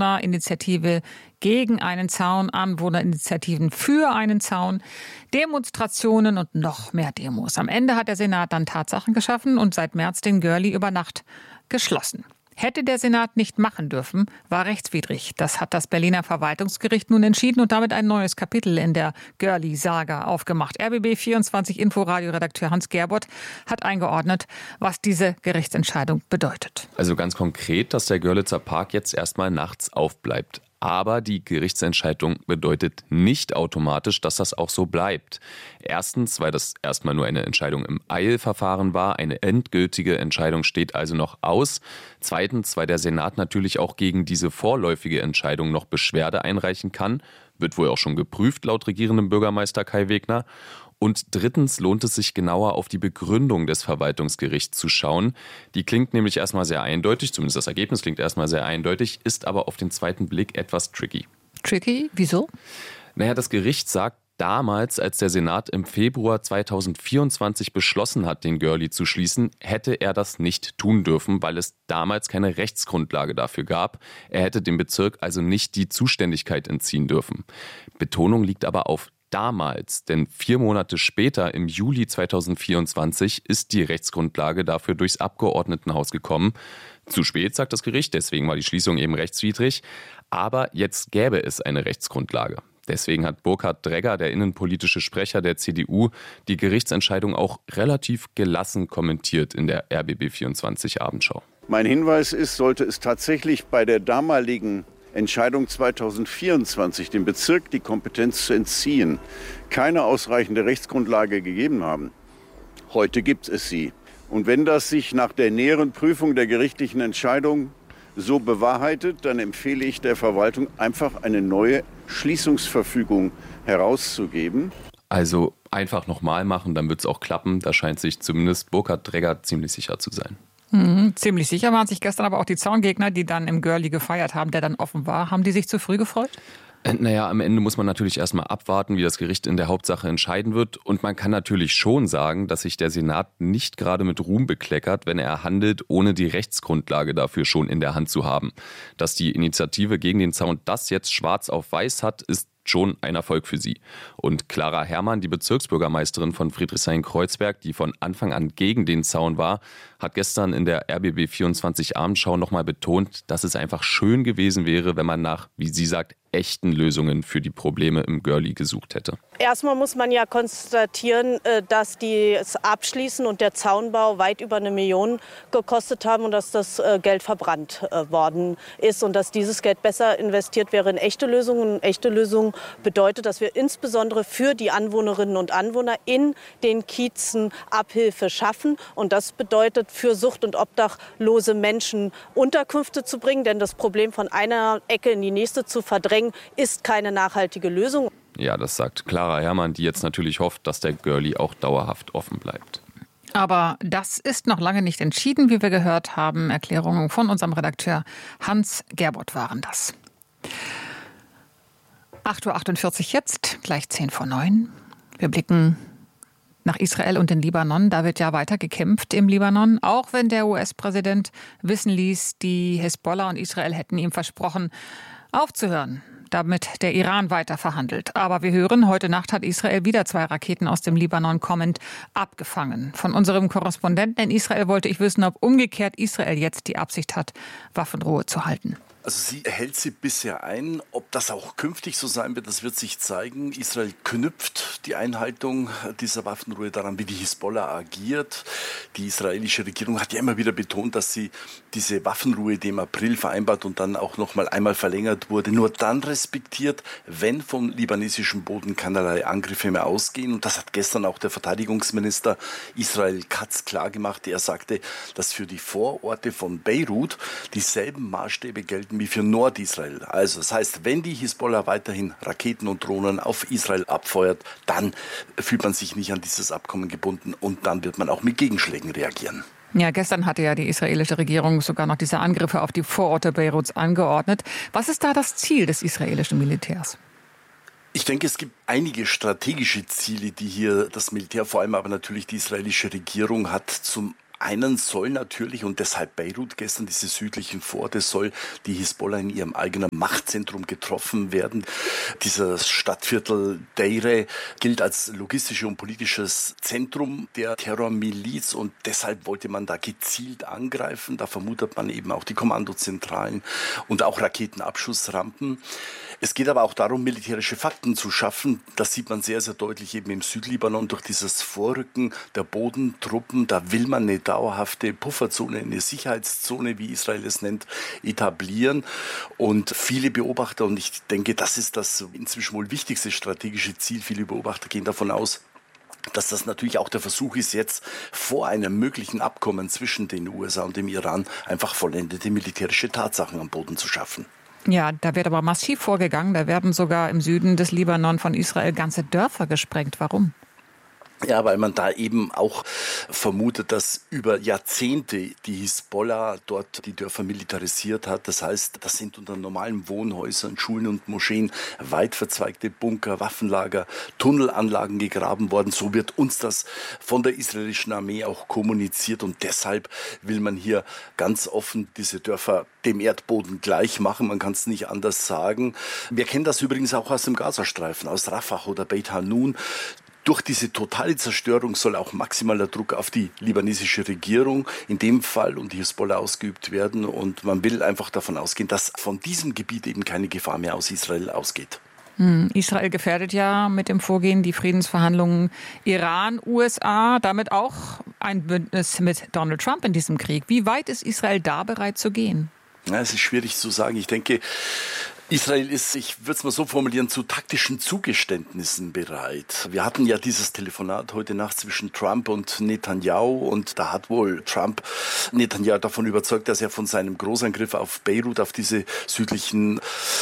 Anwohnerinitiative gegen einen Zaun, Anwohnerinitiativen für einen Zaun, Demonstrationen und noch mehr Demos. Am Ende hat der Senat dann Tatsachen geschaffen und seit März den Görli über Nacht geschlossen. Hätte der Senat nicht machen dürfen, war rechtswidrig. Das hat das Berliner Verwaltungsgericht nun entschieden und damit ein neues Kapitel in der Görli-Saga aufgemacht. RBB24 Inforadio-Redakteur Hans Gerbold hat eingeordnet, was diese Gerichtsentscheidung bedeutet. Also ganz konkret, dass der Görlitzer Park jetzt erstmal nachts aufbleibt. Aber die Gerichtsentscheidung bedeutet nicht automatisch, dass das auch so bleibt. Erstens, weil das erstmal nur eine Entscheidung im Eilverfahren war. Eine endgültige Entscheidung steht also noch aus. Zweitens, weil der Senat natürlich auch gegen diese vorläufige Entscheidung noch Beschwerde einreichen kann. Wird wohl auch schon geprüft, laut regierendem Bürgermeister Kai Wegner. Und drittens lohnt es sich genauer auf die Begründung des Verwaltungsgerichts zu schauen. Die klingt nämlich erstmal sehr eindeutig, zumindest das Ergebnis klingt erstmal sehr eindeutig, ist aber auf den zweiten Blick etwas tricky. Tricky? Wieso? Naja, das Gericht sagt, damals, als der Senat im Februar 2024 beschlossen hat, den Görli zu schließen, hätte er das nicht tun dürfen, weil es damals keine Rechtsgrundlage dafür gab. Er hätte dem Bezirk also nicht die Zuständigkeit entziehen dürfen. Betonung liegt aber auf damals, denn 4 Monate später, im Juli 2024, ist die Rechtsgrundlage dafür durchs Abgeordnetenhaus gekommen. Zu spät, sagt das Gericht, deswegen war die Schließung eben rechtswidrig. Aber jetzt gäbe es eine Rechtsgrundlage. Deswegen hat Burkhard Dregger, der innenpolitische Sprecher der CDU, die Gerichtsentscheidung auch relativ gelassen kommentiert in der RBB24 Abendschau. Mein Hinweis ist, sollte es tatsächlich bei der damaligen Entscheidung 2024, dem Bezirk die Kompetenz zu entziehen, keine ausreichende Rechtsgrundlage gegeben haben. Heute gibt es sie. Und wenn das sich nach der näheren Prüfung der gerichtlichen Entscheidung so bewahrheitet, dann empfehle ich der Verwaltung einfach eine neue Schließungsverfügung herauszugeben. Also einfach nochmal machen, dann wird es auch klappen. Da scheint sich zumindest Burkhard Dregger ziemlich sicher zu sein. Ziemlich sicher waren sich gestern aber auch die Zaungegner, die dann im Görli gefeiert haben, der dann offen war. Haben die sich zu früh gefreut? Naja, am Ende muss man natürlich erstmal abwarten, wie das Gericht in der Hauptsache entscheiden wird. Und man kann natürlich schon sagen, dass sich der Senat nicht gerade mit Ruhm bekleckert, wenn er handelt, ohne die Rechtsgrundlage dafür schon in der Hand zu haben. Dass die Initiative gegen den Zaun das jetzt schwarz auf weiß hat, ist schon ein Erfolg für sie. Und Clara Herrmann, die Bezirksbürgermeisterin von Friedrichshain-Kreuzberg, die von Anfang an gegen den Zaun war, hat gestern in der RBB24 Abendschau nochmal betont, dass es einfach schön gewesen wäre, wenn man nach, wie sie sagt, echten Lösungen für die Probleme im Görli gesucht hätte. Erstmal muss man ja konstatieren, dass das Abschließen und der Zaunbau weit über 1 Million gekostet haben und dass das Geld verbrannt worden ist und dass dieses Geld besser investiert wäre in echte Lösungen. Und echte Lösungen bedeutet, dass wir insbesondere für die Anwohnerinnen und Anwohner in den Kiezen Abhilfe schaffen. Und das bedeutet, für sucht- und obdachlose Menschen Unterkünfte zu bringen. Denn das Problem von einer Ecke in die nächste zu verdrängen, ist keine nachhaltige Lösung. Ja, das sagt Clara Herrmann, die jetzt natürlich hofft, dass der Görli auch dauerhaft offen bleibt. Aber das ist noch lange nicht entschieden, wie wir gehört haben. Erklärungen von unserem Redakteur Hans Gerbold waren das. 8:48 Uhr jetzt, gleich 8:50. Wir blicken nach Israel und den Libanon. Da wird ja weiter gekämpft im Libanon, auch wenn der US-Präsident wissen ließ, die Hisbollah und Israel hätten ihm versprochen, aufzuhören, damit der Iran weiter verhandelt. Aber wir hören, heute Nacht hat Israel wieder 2 Raketen aus dem Libanon kommend abgefangen. Von unserem Korrespondenten in Israel wollte ich wissen, ob umgekehrt Israel jetzt die Absicht hat, Waffenruhe zu halten. Also sie hält sie bisher ein. Ob das auch künftig so sein wird, das wird sich zeigen. Israel knüpft die Einhaltung dieser Waffenruhe daran, wie die Hisbollah agiert. Die israelische Regierung hat ja immer wieder betont, dass sie diese Waffenruhe, die im April vereinbart und dann auch noch mal einmal verlängert wurde, nur dann respektiert, wenn vom libanesischen Boden keinerlei Angriffe mehr ausgehen. Und das hat gestern auch der Verteidigungsminister Israel Katz klargemacht. Er sagte, dass für die Vororte von Beirut dieselben Maßstäbe gelten wie für Nordisrael. Also das heißt, wenn die Hisbollah weiterhin Raketen und Drohnen auf Israel abfeuert, dann fühlt man sich nicht an dieses Abkommen gebunden und dann wird man auch mit Gegenschlägen reagieren. Ja, gestern hatte ja die israelische Regierung sogar noch diese Angriffe auf die Vororte Beiruts angeordnet. Was ist da das Ziel des israelischen Militärs? Ich denke, es gibt einige strategische Ziele, die hier das Militär, vor allem aber natürlich die israelische Regierung hat. Zum einen soll natürlich, und deshalb Beirut gestern, diese südlichen Vororte, soll die Hisbollah in ihrem eigenen Machtzentrum getroffen werden. Dieses Stadtviertel Deire gilt als logistisches und politisches Zentrum der Terrormiliz und deshalb wollte man da gezielt angreifen. Da vermutet man eben auch die Kommandozentralen und auch Raketenabschussrampen. Es geht aber auch darum, militärische Fakten zu schaffen. Das sieht man sehr, sehr deutlich eben im Südlibanon durch dieses Vorrücken der Bodentruppen. Da will man eine dauerhafte Pufferzone, eine Sicherheitszone, wie Israel es nennt, etablieren. Und viele Beobachter, und ich denke, das ist das inzwischen wohl wichtigste strategische Ziel, viele Beobachter gehen davon aus, dass das natürlich auch der Versuch ist, jetzt vor einem möglichen Abkommen zwischen den USA und dem Iran einfach vollendete militärische Tatsachen am Boden zu schaffen. Ja, da wird aber massiv vorgegangen. Da werden sogar im Süden des Libanon von Israel ganze Dörfer gesprengt. Warum? Ja, weil man da eben auch vermutet, dass über Jahrzehnte die Hisbollah dort die Dörfer militarisiert hat. Das heißt, das sind unter normalen Wohnhäusern, Schulen und Moscheen weit verzweigte Bunker, Waffenlager, Tunnelanlagen gegraben worden. So wird uns das von der israelischen Armee auch kommuniziert. Und deshalb will man hier ganz offen diese Dörfer dem Erdboden gleich machen. Man kann es nicht anders sagen. Wir kennen das übrigens auch aus dem Gazastreifen, aus Rafah oder Beit Hanun. Durch diese totale Zerstörung soll auch maximaler Druck auf die libanesische Regierung in dem Fall und die Hisbollah ausgeübt werden. Und man will einfach davon ausgehen, dass von diesem Gebiet eben keine Gefahr mehr aus Israel ausgeht. Israel gefährdet ja mit dem Vorgehen die Friedensverhandlungen Iran, USA, damit auch ein Bündnis mit Donald Trump in diesem Krieg. Wie weit ist Israel da bereit zu gehen? Ja, es ist schwierig zu sagen. Ich denke, Israel ist, ich würde es mal so formulieren, zu taktischen Zugeständnissen bereit. Wir hatten ja dieses Telefonat heute Nacht zwischen Trump und Netanyahu und da hat wohl Trump Netanyahu davon überzeugt, dass er von seinem Großangriff auf Beirut, auf diese südlichen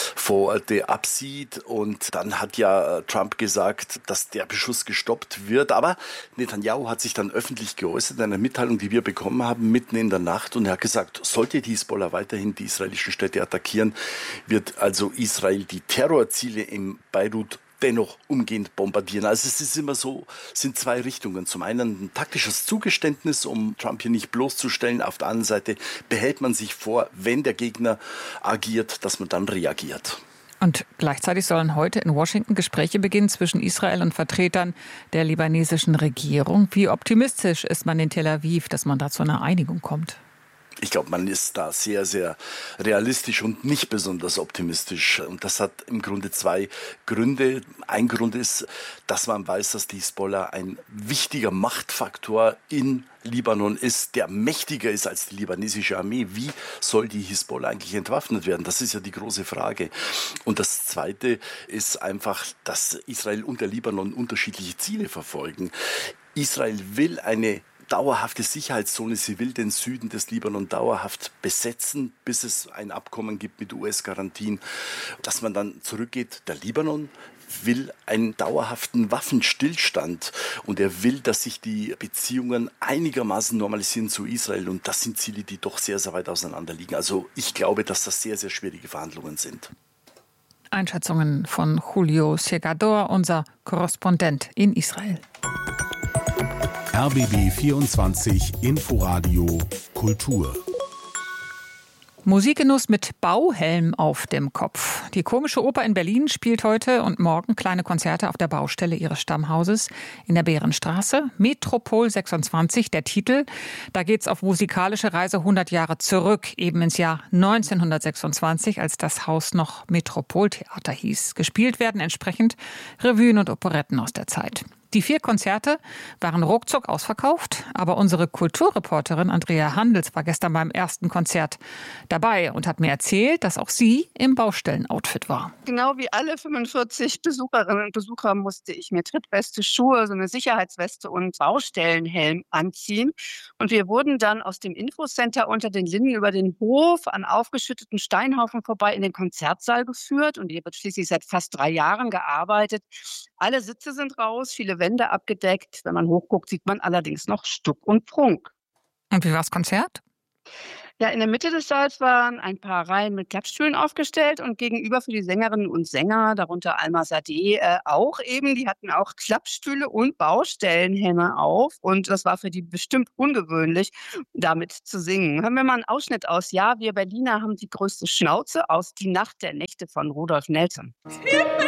Vororte absieht. Und dann hat ja Trump gesagt, dass der Beschuss gestoppt wird. Aber Netanyahu hat sich dann öffentlich geäußert in einer Mitteilung, die wir bekommen haben, mitten in der Nacht. Und er hat gesagt, sollte die Hisbollah weiterhin die israelischen Städte attackieren, wird also Israel die Terrorziele in Beirut dennoch umgehend bombardieren. Also es ist immer so, sind zwei Richtungen. Zum einen ein taktisches Zugeständnis, um Trump hier nicht bloßzustellen. Auf der anderen Seite behält man sich vor, wenn der Gegner agiert, dass man dann reagiert. Und gleichzeitig sollen heute in Washington Gespräche beginnen zwischen Israel und Vertretern der libanesischen Regierung. Wie optimistisch ist man in Tel Aviv, dass man da zu einer Einigung kommt? Ich glaube, man ist da sehr, sehr realistisch und nicht besonders optimistisch. Und das hat im Grunde zwei Gründe. Ein Grund ist, dass man weiß, dass die Hisbollah ein wichtiger Machtfaktor in Libanon ist, der mächtiger ist als die libanesische Armee. Wie soll die Hisbollah eigentlich entwaffnet werden? Das ist ja die große Frage. Und das Zweite ist einfach, dass Israel und der Libanon unterschiedliche Ziele verfolgen. Israel will eine dauerhafte Sicherheitszone. Sie will den Süden des Libanon dauerhaft besetzen, bis es ein Abkommen gibt mit US-Garantien, dass man dann zurückgeht. Der Libanon will einen dauerhaften Waffenstillstand und er will, dass sich die Beziehungen einigermaßen normalisieren zu Israel und das sind Ziele, die doch sehr, sehr weit auseinander liegen. Also ich glaube, dass das sehr, sehr schwierige Verhandlungen sind. Einschätzungen von Julio Segador, unser Korrespondent in Israel. RBB 24 Inforadio Kultur. Musikgenuss mit Bauhelm auf dem Kopf. Die Komische Oper in Berlin spielt heute und morgen kleine Konzerte auf der Baustelle ihres Stammhauses in der Bärenstraße. Metropol 26, der Titel. Da geht's auf musikalische Reise 100 Jahre zurück, eben ins Jahr 1926, als das Haus noch Metropoltheater hieß. Gespielt werden entsprechend Revuen und Operetten aus der Zeit. Die 4 Konzerte waren ruckzuck ausverkauft, aber unsere Kulturreporterin Andrea Handels war gestern beim ersten Konzert dabei und hat mir erzählt, dass auch sie im Baustellenoutfit war. Genau wie alle 45 Besucherinnen und Besucher musste ich mir Trittweste, Schuhe, so eine Sicherheitsweste und Baustellenhelm anziehen. Und wir wurden dann aus dem Infocenter unter den Linden über den Hof an aufgeschütteten Steinhaufen vorbei in den Konzertsaal geführt. Und hier wird schließlich seit fast 3 Jahren gearbeitet. Alle Sitze sind raus, viele Wände abgedeckt. Wenn man hochguckt, sieht man allerdings noch Stuck und Prunk. Und wie war das Konzert? Ja, in der Mitte des Saals waren ein paar Reihen mit Klappstühlen aufgestellt und gegenüber für die Sängerinnen und Sänger, darunter Alma Sadeh, auch eben. Die hatten auch Klappstühle und Baustellenhelme auf und das war für die bestimmt ungewöhnlich, damit zu singen. Hören wir mal einen Ausschnitt aus Ja, wir Berliner haben die größte Schnauze aus Die Nacht der Nächte von Rudolf Nelson.